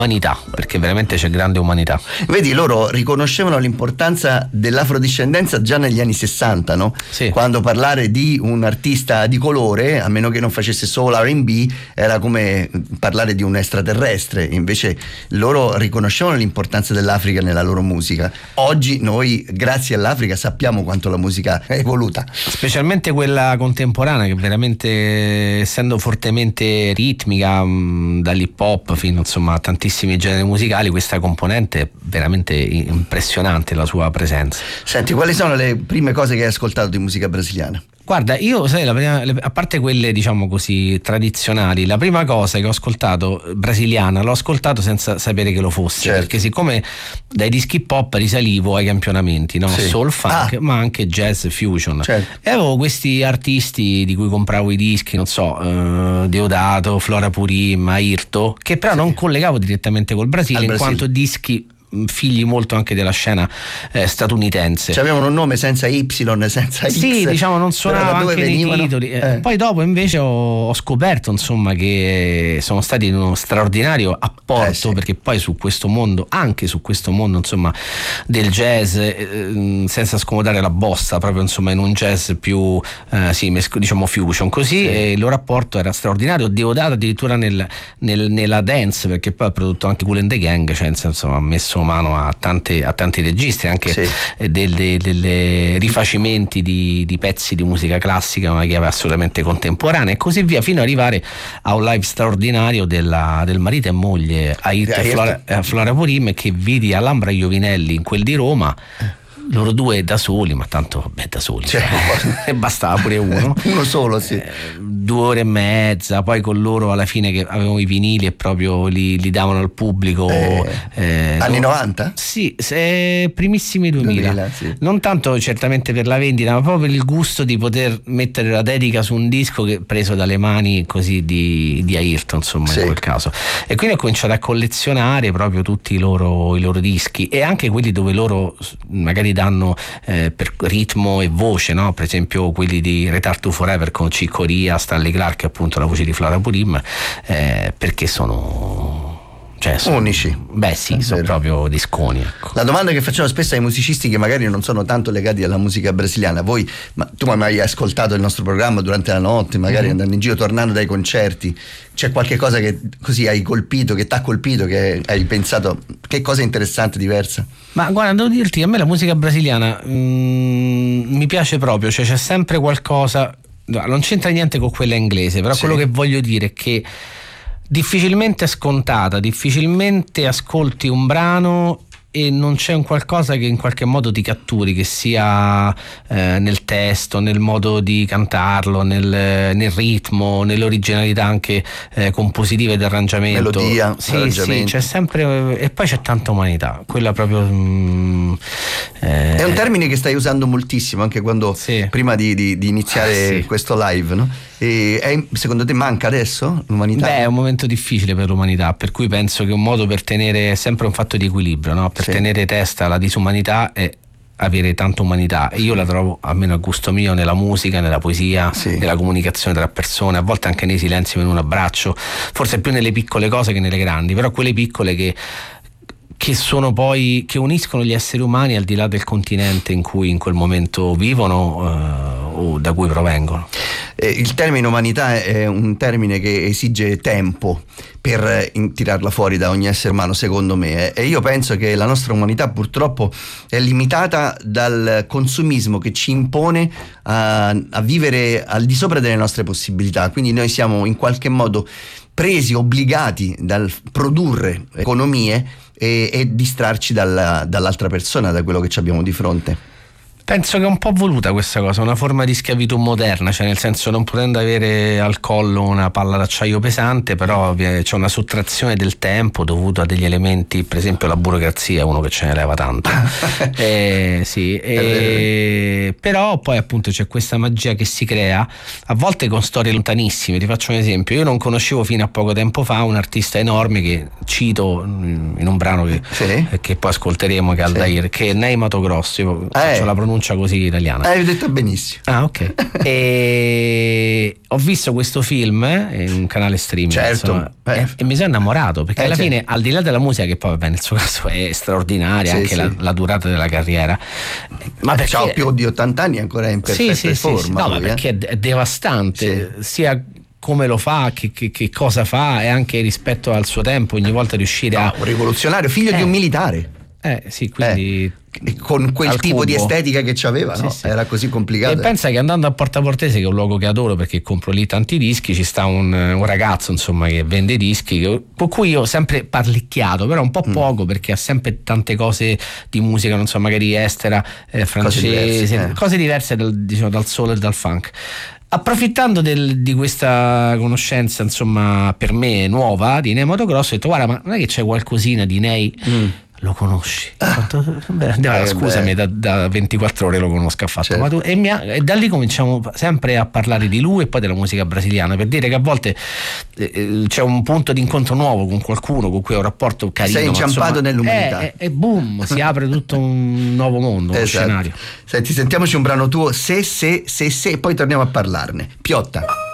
umanità, perché veramente c'è grande umanità. Vedi, loro riconoscevano l'importanza dell'afrodiscendenza già negli anni 60, no? Sì. Quando parlare di un artista di colore, a meno che non facesse solo R&B, era come parlare di un extraterrestre. Invece loro riconoscevano l'importanza dell'Africa nella loro musica. Oggi noi, grazie all'Africa, sappiamo quanto la musica è evoluta. Specialmente quella contemporanea, che veramente, essendo fortemente ritmica, dall'hip hop fino insomma a tantissimi generi musicali, questa componente è veramente impressionante, la sua presenza. Senti, quali sono le prime cose che hai ascoltato di musica brasiliana? Guarda, io sai, a parte quelle diciamo così tradizionali, la prima cosa che ho ascoltato brasiliana l'ho ascoltato senza sapere che lo fosse, certo. Perché siccome dai dischi pop risalivo ai campionamenti, no? Sì. Soul, funk, ma anche jazz, fusion, certo. E avevo questi artisti di cui compravo i dischi, non so, Deodato, Flora Purim, Airto, che però non collegavo direttamente col Brasile, in quanto dischi figli molto anche della scena statunitense. Cioè avevano un nome senza Y, senza X. Sì, diciamo non suonava anche nei titoli. Poi dopo invece ho scoperto insomma che sono stati in uno straordinario apporto, sì. Perché poi su questo mondo, anche su questo mondo insomma del jazz, senza scomodare la bossa, proprio insomma in un jazz più diciamo fusion così, sì. E il loro apporto era straordinario. Deodato addirittura nella dance, perché poi ha prodotto anche Kool and the Gang, cioè insomma ha messo mano a tanti registri, anche sì. delle rifacimenti di pezzi di musica classica, ma che è assolutamente contemporanea, e così via, fino ad arrivare a un live straordinario del marito e moglie Airto e Flora Purim, che vidi all'Ambra Iovinelli in quel di Roma. Loro due da soli, ma tanto vabbè, da soli, e bastava pure uno solo, sì. 2 ore e mezza, poi con loro alla fine che avevamo i vinili e proprio li davano al pubblico. Anni 90? Sì, primissimi 2000 sì. Non tanto certamente per la vendita, ma proprio per il gusto di poter mettere la dedica su un disco che preso dalle mani così di Airto, insomma, sì. In quel caso. E quindi ho cominciato a collezionare proprio tutti i loro dischi, e anche quelli dove loro magari danno per ritmo e voce, no? Per esempio quelli di Return to Forever con Chick Corea, Stanley Clarke, appunto la voce di Flora Purim, perché sono unici. Beh sì, sono proprio disconi, ecco. La domanda che facciamo spesso ai musicisti che magari non sono tanto legati alla musica brasiliana: tu hai mai ascoltato il nostro programma durante la notte, magari andando in giro, tornando dai concerti, c'è qualche cosa che così hai colpito, che ti ha colpito, che hai pensato che cosa interessante, diversa? Ma guarda, devo dirti, a me la musica brasiliana mi piace proprio, cioè c'è sempre qualcosa, non c'entra niente con quella inglese, però sì. Quello che voglio dire è che difficilmente è scontata, difficilmente ascolti un brano e non c'è un qualcosa che in qualche modo ti catturi, che sia nel testo, nel modo di cantarlo, nel ritmo, nell'originalità anche compositiva ed arrangiamento. Melodia, sì, c'è sempre, e poi c'è tanta umanità, quella proprio è un termine che stai usando moltissimo anche quando sì. Prima di iniziare sì. Questo live, no? E secondo te manca adesso l'umanità? Beh, è un momento difficile per l'umanità, per cui penso che un modo per tenere, è sempre un fatto di equilibrio, no? Per sì. Tenere testa alla disumanità è avere tanta umanità, e io la trovo, almeno a gusto mio, nella musica, nella poesia, sì. Nella comunicazione tra persone, a volte anche nei silenzi, in un abbraccio, forse più nelle piccole cose che nelle grandi, però quelle piccole che sono poi, che uniscono gli esseri umani al di là del continente in cui in quel momento vivono o da cui provengono. Il termine umanità è un termine che esige tempo per tirarla fuori da ogni essere umano, secondo me, e io penso che la nostra umanità purtroppo è limitata dal consumismo che ci impone a vivere al di sopra delle nostre possibilità, quindi noi siamo in qualche modo presi, obbligati dal produrre economie e distrarci dall'altra persona, da quello che ci abbiamo di fronte. Penso che è un po' voluta questa cosa, una forma di schiavitù moderna, cioè nel senso, non potendo avere al collo una palla d'acciaio pesante, però c'è una sottrazione del tempo dovuto a degli elementi, per esempio la burocrazia è uno che ce ne leva tanto. Sì, però poi appunto c'è questa magia che si crea, a volte con storie lontanissime. Ti faccio un esempio: io non conoscevo fino a poco tempo fa un artista enorme che cito in un brano che poi ascolteremo, che è Aldair, che è Ney Mato Grosso. Io faccio la pronuncia pronuncia così italiana. Hai detto benissimo. Ah, ok. E ho visto questo film in un canale streaming, certo, e mi sono innamorato, perché alla fine, al di là della musica, che poi nel suo caso è straordinaria, anche la durata della carriera, ma perché ha più di 80 anni, ancora in perfetta forma. No, ma perché è devastante, sia come lo fa, che cosa fa, e anche rispetto al suo tempo, ogni volta riuscire a... un rivoluzionario, figlio di un militare. Sì, quindi con quel tipo di estetica che c'aveva, era così complicato. E pensa che andando a Porta Portese, che è un luogo che adoro perché compro lì tanti dischi, ci sta un ragazzo, insomma, che vende dischi, con cui io ho sempre parlicchiato, però un po' poco, perché ha sempre tante cose di musica, non so, magari estera, francese, cose diverse dal soul e dal funk. Approfittando di questa conoscenza, insomma, per me nuova, di Nei Motocross, ho detto: guarda, ma non è che c'è qualcosina di Nei? Lo conosci? Scusami, da 24 ore lo conosco affatto. Certo. Ma tu, e da lì cominciamo sempre a parlare di lui e poi della musica brasiliana, per dire che a volte c'è un punto di incontro nuovo con qualcuno con cui ho un rapporto carino. Sei inciampato nell'umanità. E boom, si apre tutto un nuovo mondo, uno scenario. Senti, sentiamoci un brano tuo, se, poi torniamo a parlarne. Piotta.